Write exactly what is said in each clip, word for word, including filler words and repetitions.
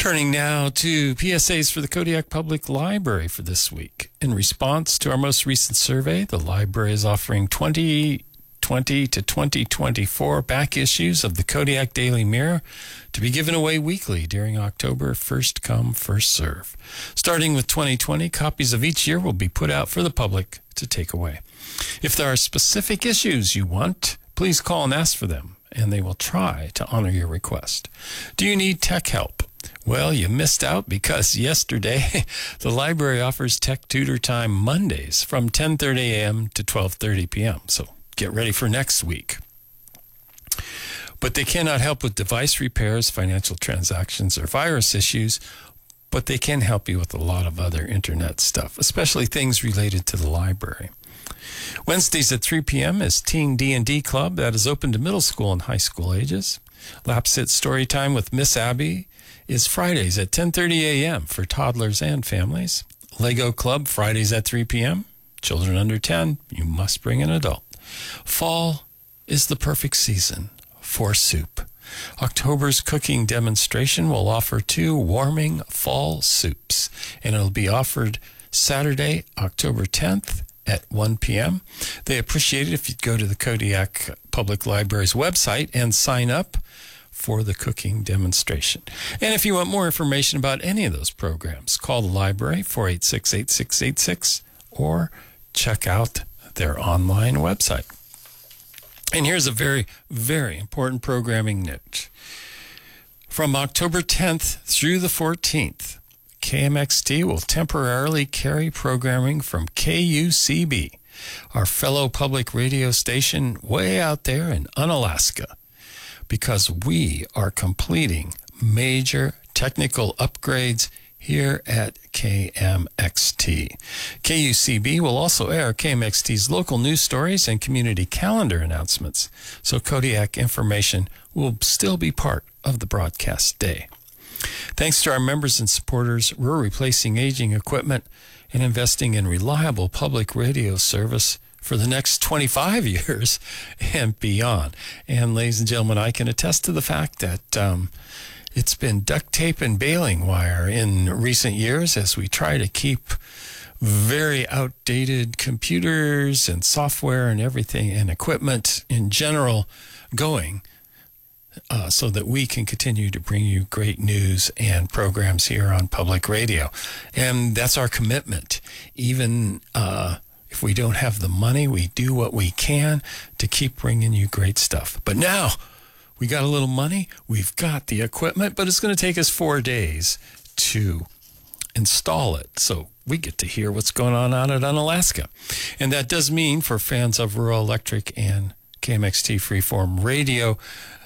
Turning now to P S As for the Kodiak Public Library for this week. In response to our most recent survey, the library is offering twenty twenty to twenty twenty-four back issues of the Kodiak Daily Mirror to be given away weekly during October, first come, first serve. Starting with twenty twenty, copies of each year will be put out for the public to take away. If there are specific issues you want, please call and ask for them, and they will try to honor your request. Do you need tech help? Well, you missed out because yesterday the library offers Tech Tutor Time Mondays from ten thirty a.m. to twelve thirty p.m., so get ready for next week. But they cannot help with device repairs, financial transactions, or virus issues, but they can help you with a lot of other internet stuff, especially things related to the library. Wednesdays at three p.m. is Teen D and D Club that is open to middle school and high school ages. Lapsit Story Time with Miss Abby is Fridays at ten thirty a.m. for toddlers and families. Lego Club Fridays at three p.m. Children under ten, you must bring an adult. Fall is the perfect season for soup. October's cooking demonstration will offer two warming fall soups, and it'll be offered Saturday, October tenth at one p.m. They appreciate it if you'd go to the Kodiak Public Library's website and sign up for the cooking demonstration. And if you want more information about any of those programs, call the library, four eight six, eight six eight six, or check out their online website. And here's a very, very important programming note. From October tenth through the fourteenth, K M X T will temporarily carry programming from K U C B, our fellow public radio station way out there in Unalaska, because we are completing major technical upgrades here at K M X T. K U C B will also air K M X T's local news stories and community calendar announcements, so Kodiak information will still be part of the broadcast day. Thanks to our members and supporters, we're replacing aging equipment and investing in reliable public radio service for the next twenty-five years and beyond. And ladies and gentlemen, I can attest to the fact that um, it's been duct tape and baling wire in recent years as we try to keep very outdated computers and software and everything and equipment in general going uh, so that we can continue to bring you great news and programs here on public radio. And that's our commitment. Even uh, if we don't have the money, we do what we can to keep bringing you great stuff. But now we got a little money, we've got the equipment, but it's going to take us four days to install it. So we get to hear what's going on out at Unalaska. And that does mean for fans of Rural Electric and K M X T Freeform Radio,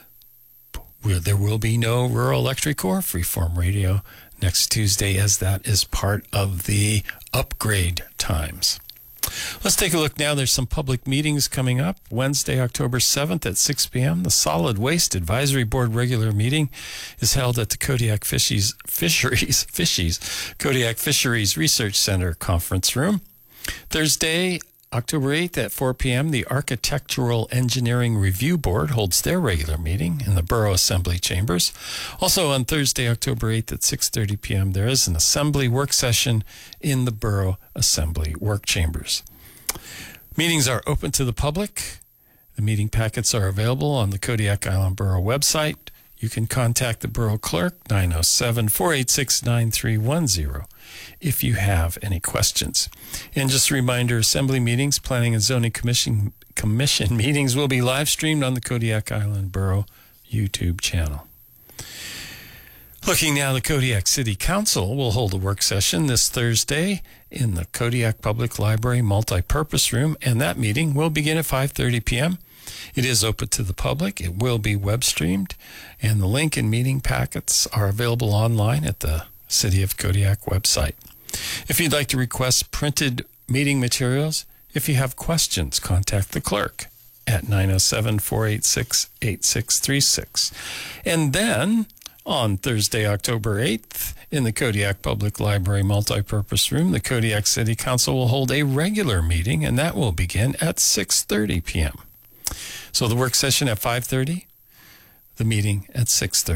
where there will be no Rural Electric or Freeform Radio next Tuesday, as that is part of the upgrade times. Let's take a look now. There's some public meetings coming up. Wednesday, October seventh at six p.m. The Solid Waste Advisory Board regular meeting is held at the Kodiak Fishies, Fisheries, Fishies, Kodiak Fisheries Research Center conference room. Thursday, October eighth at four p.m., the Architectural Engineering Review Board holds their regular meeting in the Borough Assembly Chambers. Also on Thursday, October eighth at six thirty p.m., there is an Assembly work session in the Borough Assembly Work Chambers. Meetings are open to the public. The meeting packets are available on the Kodiak Island Borough website. You can contact the Borough Clerk, nine oh seven, four eight six, nine three one zero, if you have any questions. And just a reminder, Assembly meetings, Planning and Zoning Commission, Commission meetings will be live streamed on the Kodiak Island Borough YouTube channel. Looking now, the Kodiak City Council will hold a work session this Thursday in the Kodiak Public Library Multipurpose Room, and that meeting will begin at five thirty p.m. It is open to the public. It will be web streamed, and the link and meeting packets are available online at the City of Kodiak website. If you'd like to request printed meeting materials, if you have questions, contact the clerk at nine oh seven, four eight six, eight six three six. And then on Thursday, October eighth, in the Kodiak Public Library Multipurpose Room, the Kodiak City Council will hold a regular meeting, and that will begin at six thirty p.m. So the work session at five thirty, the meeting at six thirty.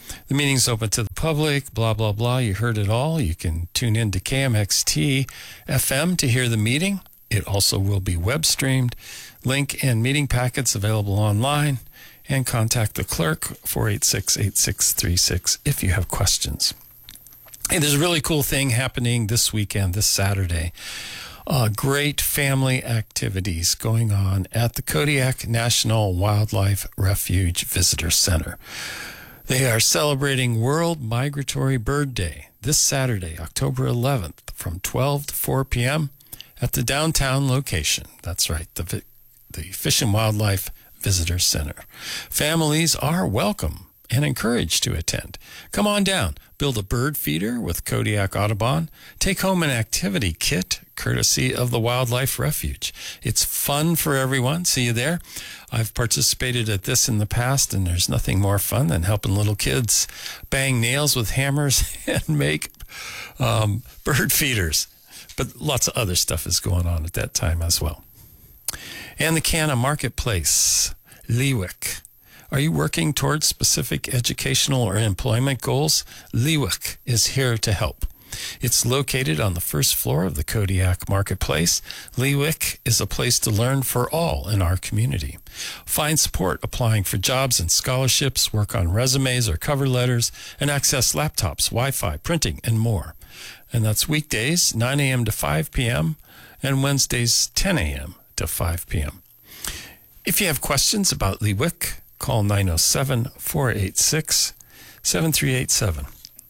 The meeting's open to the public, blah, blah, blah. You heard it all. You can tune in to K M X T F M to hear the meeting. It also will be web streamed. Link and meeting packets available online. And contact the clerk, four eight six, eight six three six, if you have questions. Hey, there's a really cool thing happening this weekend, this Saturday. Uh, great family activities going on at the Kodiak National Wildlife Refuge Visitor Center. They are celebrating World Migratory Bird Day this Saturday, October eleventh, from twelve to four p.m. at the downtown location. That's right, the, the Fish and Wildlife Visitor Center. Families are welcome and encouraged to attend. Come on down, build a bird feeder with Kodiak Audubon, take home an activity kit courtesy of the Wildlife Refuge. It's fun for everyone. See you there. I've participated at this in the past, and there's nothing more fun than helping little kids bang nails with hammers and make um, bird feeders. But lots of other stuff is going on at that time as well. And the Canna Marketplace, Leawick. Are you working towards specific educational or employment goals? Leawick is here to help. It's located on the first floor of the Kodiak Marketplace. Leawick is a place to learn for all in our community. Find support applying for jobs and scholarships, work on resumes or cover letters, and access laptops, Wi-Fi, printing, and more. And that's weekdays, nine a.m. to five p.m., and Wednesdays, ten a.m. to five p.m. If you have questions about Leawick, call nine oh seven, four eight six, seven three eight seven.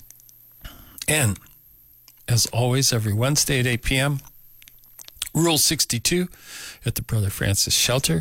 And as always, every Wednesday at eight p.m., Rule sixty-two at the Brother Francis Shelter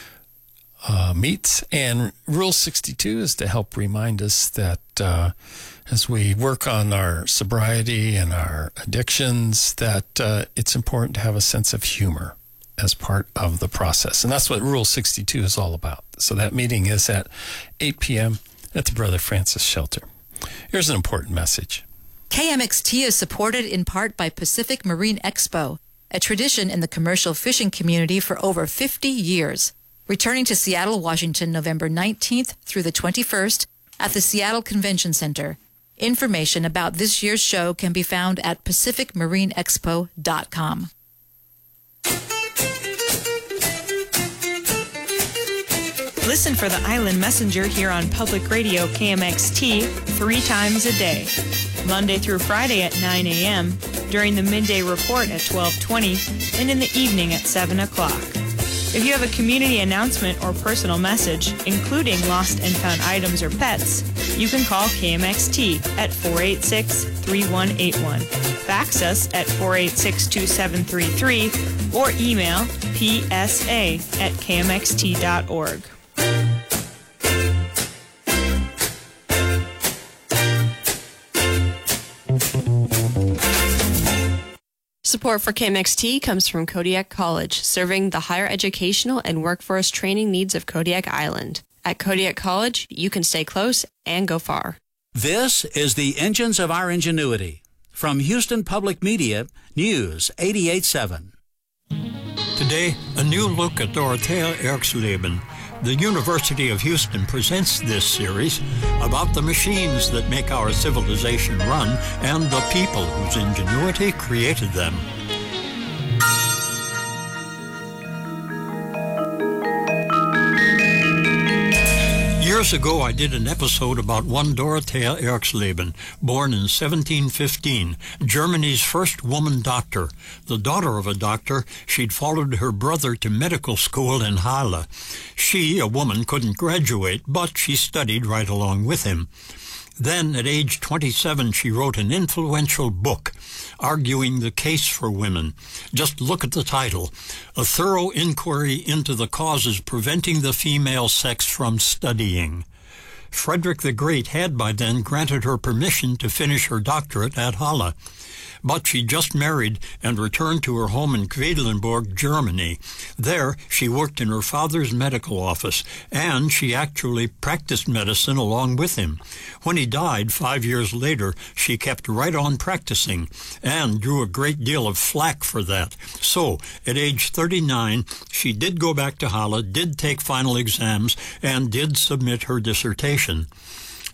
uh, meets. And Rule sixty-two is to help remind us that uh, as we work on our sobriety and our addictions, that uh, it's important to have a sense of humor as part of the process. And that's what Rule sixty-two is all about. So that meeting is at eight p.m. at the Brother Francis Shelter. Here's an important message. K M X T is supported in part by Pacific Marine Expo, a tradition in the commercial fishing community for over fifty years. Returning to Seattle, Washington, November nineteenth through the twenty-first at the Seattle Convention Center. Information about this year's show can be found at pacific marine expo dot com. Listen for the Island Messenger here on Public Radio K M X T three times a day. Monday through Friday at nine a.m., during the midday report at twelve twenty, and in the evening at seven o'clock. If you have a community announcement or personal message, including lost and found items or pets, you can call K M X T at four eight six, three one eight one, fax us at four eight six, two seven three three, or email p s a at k m x t dot org. Support for K M X T comes from Kodiak College, serving the higher educational and workforce training needs of Kodiak Island. At Kodiak College, you can stay close and go far. This is the Engines of Our Ingenuity. From Houston Public Media, News eighty-eight point seven. Today, a new look at Dorothea Erxleben. The University of Houston presents this series about the machines that make our civilization run and the people whose ingenuity created them. Years ago, I did an episode about one Dorothea Erxleben, born in seventeen fifteen, Germany's first woman doctor. The daughter of a doctor, she'd followed her brother to medical school in Halle. She, a woman, couldn't graduate, but she studied right along with him. Then, at age twenty-seven, she wrote an influential book arguing the case for women. Just look at the title, A Thorough Inquiry into the Causes Preventing the Female Sex from Studying. Frederick the Great had by then granted her permission to finish her doctorate at Halle. But she just married and returned to her home in Quedlinburg, Germany. There, she worked in her father's medical office, and she actually practiced medicine along with him. When he died five years later, she kept right on practicing and drew a great deal of flack for that. So, at age thirty-nine, she did go back to Halle, did take final exams, and did submit her dissertation.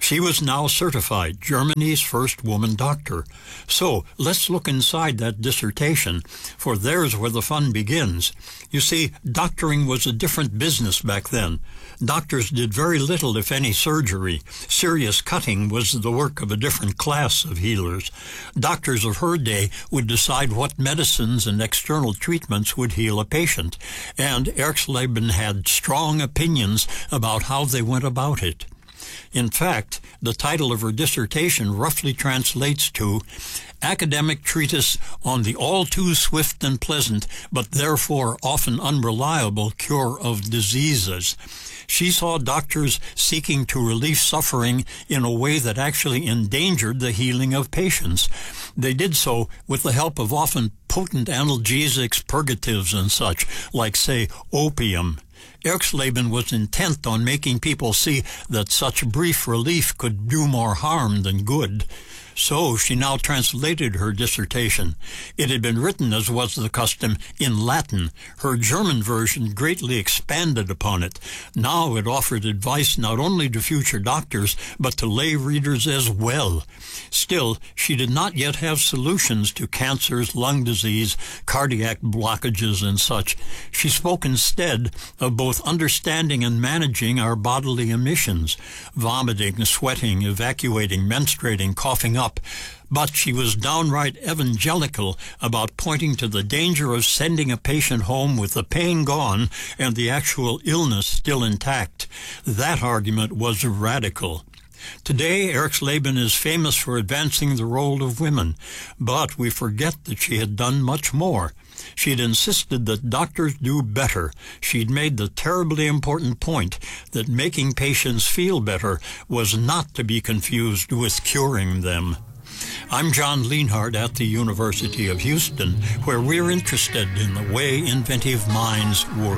She was now certified, Germany's first woman doctor. So let's look inside that dissertation, for there's where the fun begins. You see, doctoring was a different business back then. Doctors did very little, if any, surgery. Serious cutting was the work of a different class of healers. Doctors of her day would decide what medicines and external treatments would heal a patient, and Erxleben had strong opinions about how they went about it. In fact, the title of her dissertation roughly translates to Academic Treatise on the All-Too-Swift and Pleasant, but therefore often unreliable Cure of Diseases. She saw doctors seeking to relieve suffering in a way that actually endangered the healing of patients. They did so with the help of often potent analgesics, purgatives, and such, like, say, opium. Erxleben was intent on making people see that such brief relief could do more harm than good. So she now translated her dissertation. It had been written, as was the custom, in Latin. Her German version greatly expanded upon it. Now it offered advice not only to future doctors, but to lay readers as well. Still, she did not yet have solutions to cancers, lung disease, cardiac blockages, and such. She spoke instead of both understanding and managing our bodily emissions, vomiting, sweating, evacuating, menstruating, coughing up. But she was downright evangelical about pointing to the danger of sending a patient home with the pain gone and the actual illness still intact. That argument was radical. Today, Erxleben is famous for advancing the role of women, but we forget that she had done much more. She had insisted that doctors do better. She'd made the terribly important point that making patients feel better was not to be confused with curing them. I'm John Lienhardt at the University of Houston, where we're interested in the way inventive minds work.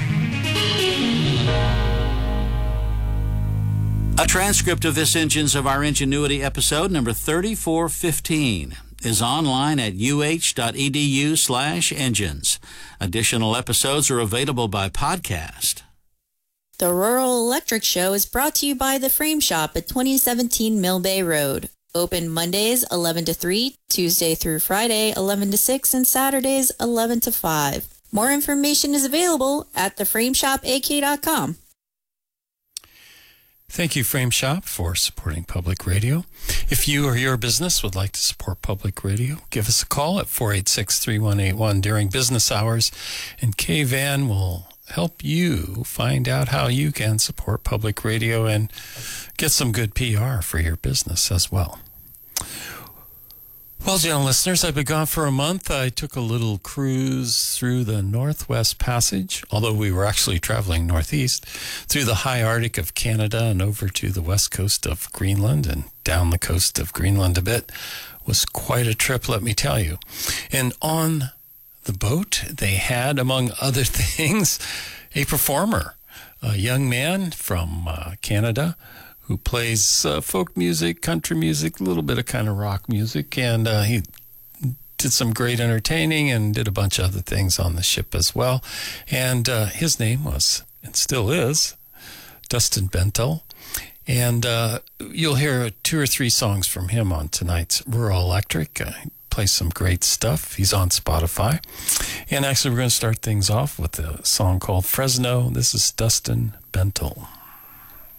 A transcript of this Engines of Our Ingenuity episode, number thirty-four fifteen, is online at uh.edu slash engines. Additional episodes are available by podcast. The Rural Electric Show is brought to you by The Frame Shop at twenty seventeen Mill Bay Road. Open Mondays eleven to three, Tuesday through Friday eleven to six, and Saturdays eleven to five. More information is available at the frame shop a k dot com. Thank you, Frame Shop, for supporting Public Radio. If you or your business would like to support Public Radio, give us a call at four eight six, three one eight one during business hours, and K-Van will help you find out how you can support Public Radio and get some good P R for your business as well. Well, gentle listeners, I've been gone for a month. I took a little cruise through the Northwest Passage, although we were actually traveling northeast, through the high Arctic of Canada and over to the west coast of Greenland and down the coast of Greenland a bit. It was quite a trip, let me tell you. And on the boat, they had, among other things, a performer, a young man from uh, Canada who plays uh, folk music, country music, a little bit of kind of rock music, and uh, he did some great entertaining and did a bunch of other things on the ship as well. And uh, his name was, and still is, Dustin Bentell. And uh, you'll hear two or three songs from him on tonight's Rural Electric. Uh, he plays some great stuff. He's on Spotify. And actually, we're going to start things off with a song called Fresno. This is Dustin Bentell.